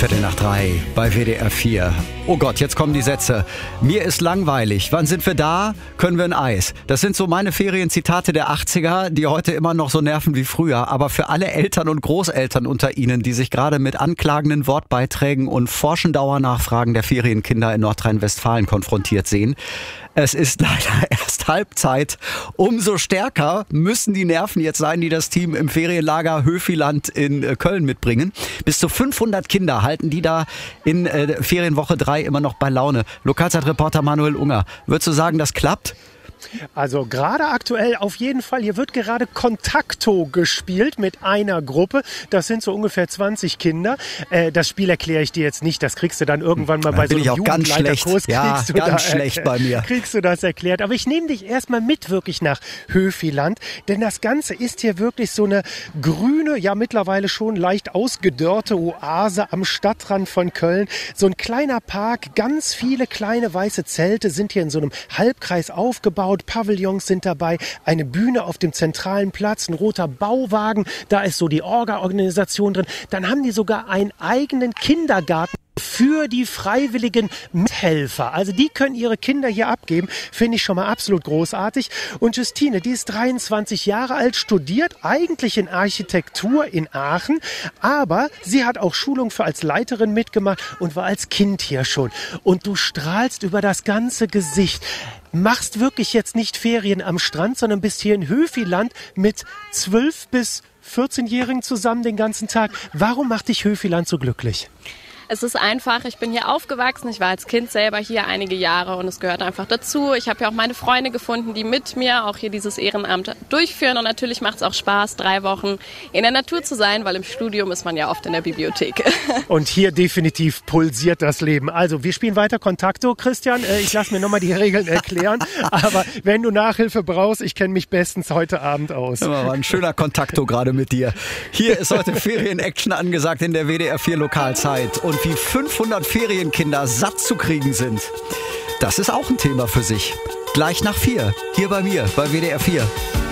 2:15 bei WDR 4. Oh Gott, jetzt kommen die Sätze. Mir ist langweilig. Wann sind wir da? Können wir ein Eis? Das sind so meine Ferienzitate der 80er, die heute immer noch so nerven wie früher. Aber für alle Eltern und Großeltern unter Ihnen, die sich gerade mit anklagenden Wortbeiträgen und forschen Dauernachfragen der Ferienkinder in Nordrhein-Westfalen konfrontiert sehen, es ist leider erst Halbzeit. Umso stärker müssen die Nerven jetzt sein, die das Team im Ferienlager Höfiland in Köln mitbringen. Bis zu 500 Kinder halten die da in Ferienwoche 3 immer noch bei Laune. Lokalzeitreporter Manuel Unger, würdest du sagen, das klappt? Also gerade aktuell auf jeden Fall. Hier wird gerade Kontakto gespielt mit einer Gruppe. Das sind so ungefähr 20 Kinder. Das Spiel erkläre ich dir jetzt nicht. Das kriegst du dann irgendwann mal bei so einem Jugendleiterkurs. Ja, ganz schlecht bei mir. Kriegst du das erklärt. Aber ich nehme dich erstmal mit wirklich nach Höfiland. Denn das Ganze ist hier wirklich so eine grüne, ja mittlerweile schon leicht ausgedörrte Oase am Stadtrand von Köln. So ein kleiner Park, ganz viele kleine weiße Zelte sind hier in so einem Halbkreis aufgebaut. Pavillons sind dabei, eine Bühne auf dem zentralen Platz, ein roter Bauwagen, da ist so die Orga-Organisation drin. Dann haben die sogar einen eigenen Kindergarten für die freiwilligen Mithelfer. Also die können ihre Kinder hier abgeben. Finde ich schon mal absolut großartig. Und Justine, die ist 23 Jahre alt, studiert eigentlich in Architektur in Aachen, aber sie hat auch Schulung für als Leiterin mitgemacht und war als Kind hier schon. Und du strahlst über das ganze Gesicht. Machst wirklich jetzt nicht Ferien am Strand, sondern bist hier in Höfiland mit 12- bis 14-Jährigen zusammen den ganzen Tag. Warum macht dich Höfiland so glücklich? Es ist einfach, ich bin hier aufgewachsen, ich war als Kind selber hier einige Jahre und es gehört einfach dazu. Ich habe ja auch meine Freunde gefunden, die mit mir auch hier dieses Ehrenamt durchführen und natürlich macht es auch Spaß, 3 Wochen in der Natur zu sein, weil im Studium ist man ja oft in der Bibliothek. Und hier definitiv pulsiert das Leben. Also wir spielen weiter Kontakto, Christian. Ich lasse mir nochmal die Regeln erklären, aber wenn du Nachhilfe brauchst, ich kenne mich bestens heute Abend aus. Ja, war ein schöner Kontakto gerade mit dir. Hier ist heute Ferien-Action angesagt in der WDR 4 Lokalzeit. Und wie 500 Ferienkinder satt zu kriegen sind, das ist auch ein Thema für sich. Gleich nach 4, hier bei mir, bei WDR 4.